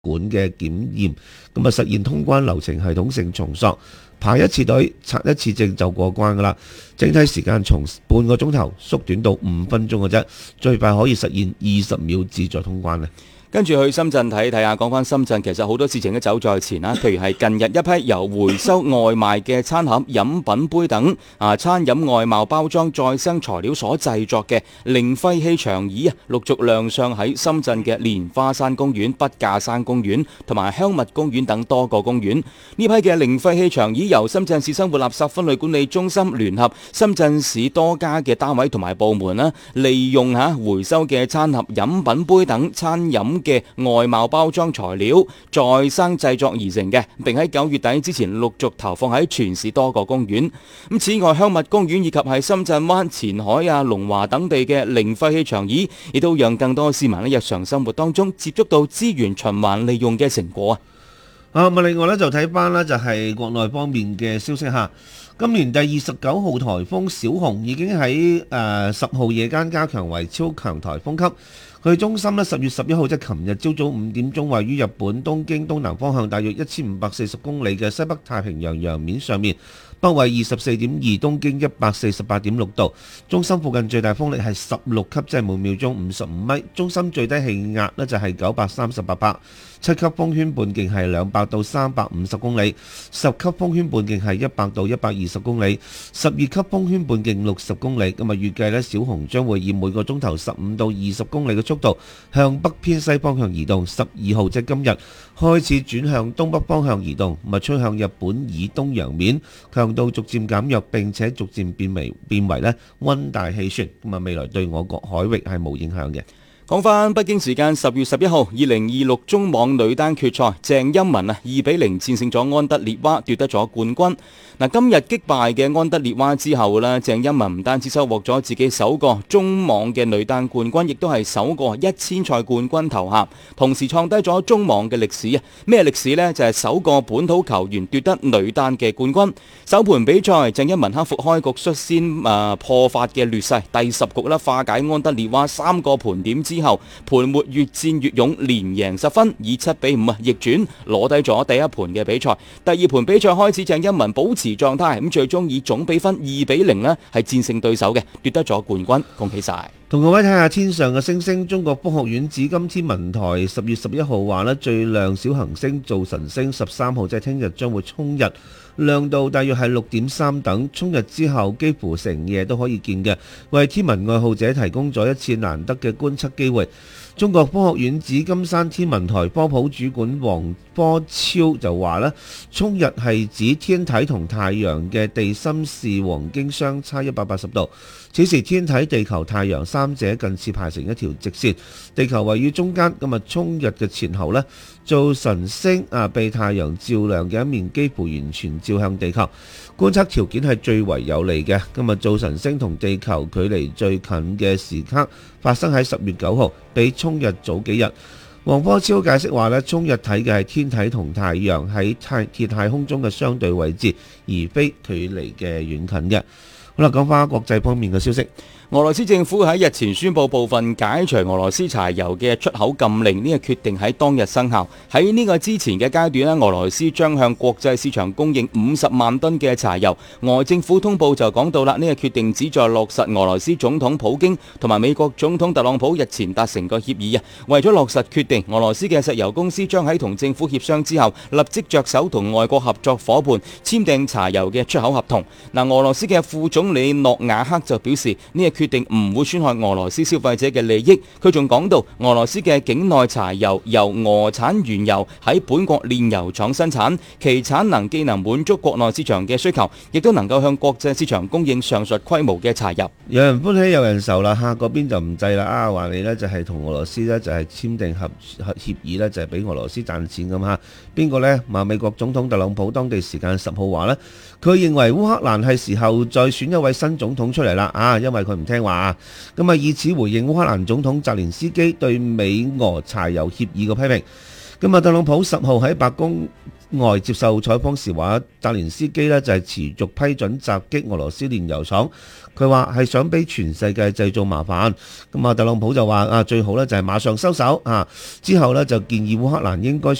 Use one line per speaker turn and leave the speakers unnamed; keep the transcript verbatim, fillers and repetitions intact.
管嘅檢驗，咁啊實現通關流程系統性重塑，排一次隊、刷一次證就過關噶啦。整體時間從半個鐘頭縮短到五分鐘嘅啫，最快可以實現二十秒自助通關咧。
跟住去深圳睇睇下，講翻深圳，其實好多事情都走在前啦。譬如係近日一批由回收外賣嘅餐盒、飲品杯等啊，餐飲外貿包裝再生材料所製作嘅零廢棄長椅啊，陸續亮相喺深圳嘅蓮花山公園、筆架山公園同埋香蜜公園等多個公園。呢批嘅零廢棄長椅由深圳市生活垃圾分類管理中心聯合深圳市多家嘅單位同埋部門啦，利用吓回收嘅餐盒、飲品杯等餐飲嘅外貿包裝材料再生製作而成嘅，並喺九月底之前陸續投放喺全市多個公園。咁此外，香蜜公園以及喺深圳灣、前海啊、龍華等地嘅零廢棄長椅，亦都讓更多市民喺日常生活當中接觸到資源循環利用嘅成果啊！
啊，咁另外咧就睇翻呢就係國內方面嘅消息嚇。今年第二十九號颱風小熊已經喺誒十號夜間加強為超強颱風級。佢中心呢，十月十一號即係琴日朝早五點鐘，位於日本東經東南方向大約一千五百四十公里嘅西北太平洋洋面上面，北緯二十四點二，東經一百四十八點六度。中心附近最大風力係十六級，即係每秒鐘五十五米。中心最低氣壓呢就係九百三十八帕。七級風圈半徑係兩百到三百五十公里，十級風圈半徑係一百到一百二十公里，十二級風圈半徑六十公里。咁啊，預計咧小熊將會以每個鐘頭十五到二十公里嘅速度向北偏西方向移動。十二號即今日開始轉向東北方向移動，咁啊吹向日本以東洋面，強度逐漸減弱，並且逐漸變為變為咧溫帶氣旋。咁啊，未來對我國海域係冇影響嘅。
講翻北京時間十月十一號，二零二六中網女單決賽，鄭欽文啊二比零戰勝咗安德烈娃，奪得咗冠軍。嗱，今日擊敗嘅安德烈娃之後咧，鄭欽文唔單止收穫咗自己首個中網嘅女單冠軍，亦都係首個一千賽冠軍頭銜，同時創低咗中網嘅歷史啊！咩歷史呢？就係、是、首個本土球員奪得女單嘅冠軍。首盤比賽，鄭欽文克服開局率先誒、呃、破發嘅劣勢，第十局咧化解安德烈娃三個盤點之後，盤末越戰越勇，連贏十分，以七比五啊逆轉攞低咗第一盤嘅比賽。第二盤比賽開始，鄭欽文保持狀態，咁最終以總比分二比零呢係戰勝對手嘅，奪得咗冠軍，恭喜晒！
同各位睇下天上嘅星星，中國科學院紫金天文台十月十一號話呢，最亮小行星灶神星十三號即係聽日將會衝日，亮度大約係六點三等，衝日之後幾乎成夜都可以見嘅，為天文愛好者提供咗一次難得嘅觀測機會。中國科學院紫金山天文台科普主管黃科超就話咧，衝日係指天體同太陽嘅地心視黃經相差一百八十度，此時天體、地球、太陽三者近似排成一條直線，地球位於中間。今日衝日嘅前後呢，灶神星啊被太陽照亮嘅一面幾乎完全照向地球，觀測條件係最為有利嘅。今日灶神星同地球距離最近嘅時刻發生喺十月九號，比衝日早幾日。黃科超解釋話咧，衝日睇嘅係天體同太陽喺太鐵太空中嘅相對位置，而非距離嘅遠近嘅。好啦，講翻國際方面嘅消息。
俄羅斯政府喺日前宣布部分解除俄羅斯柴油嘅出口禁令，呢個決定喺當日生效。喺呢個之前嘅階段咧，俄羅斯將向國際市場供應五十萬噸嘅柴油。俄政府通報就講到啦，呢個決定旨在落實俄羅斯總統普京同埋美國總統特朗普日前達成個協議啊。為咗落實決定，俄羅斯嘅石油公司將喺同政府協商之後，立即着手同外國合作夥伴簽訂柴油嘅出口合同。嗱，俄羅斯嘅副總理諾瓦克就表示，呢個決定唔會損害俄羅斯消費者嘅利益。佢仲講到，俄羅斯嘅境內柴油由俄產原油喺本國煉油廠生產，其產能既能滿足國內市場嘅需求，亦都能夠向國際市場供應上述規模嘅柴油。
有人歡喜有人愁啦，嚇嗰邊就唔制啦啊！話你呢就係同俄羅斯呢就係簽訂合合協議呢，就係俾俄羅斯賺錢咁嚇。邊個呢？話美國總統特朗普當地時間十號話呢，佢認為烏克蘭係時候再選一位新總統出嚟啦啊！因為佢唔聽話啊，咁啊以此回應烏克蘭總統澤連斯基對美俄柴油協議嘅批評。咁啊，特朗普十號喺白宮外接受採訪時話，澤連斯基呢就係持續批准襲擊俄羅斯煉油廠，佢話係想俾全世界製造麻煩。咁啊，特朗普就話啊，最好呢就係馬上收手啊，之後呢就建議烏克蘭應該